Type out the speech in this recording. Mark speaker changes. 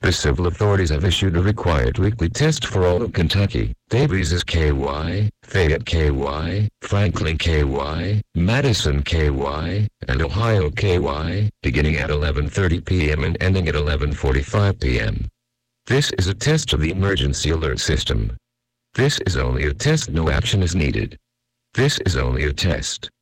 Speaker 1: The civil authorities have issued a required weekly test for all of Kentucky. Davies is KY, Fayette KY, Franklin KY, Madison KY, and Ohio KY, beginning at 11:30 p.m. and ending at 11:45 p.m. This is a test of the emergency alert system. This is only a test, no action is needed. This is only a test.